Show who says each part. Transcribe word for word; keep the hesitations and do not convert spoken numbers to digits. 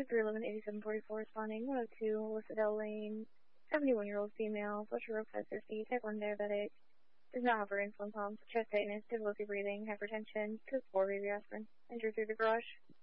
Speaker 1: five three eleven eighty-seven forty-four responding. one oh two, Elizabeth Lane, seventy-one-year-old female, blood sugar five fifty, type one diabetic, does not have her insulin pump, chest tightness, difficulty breathing, hypertension, took four baby aspirin. Enter through the garage.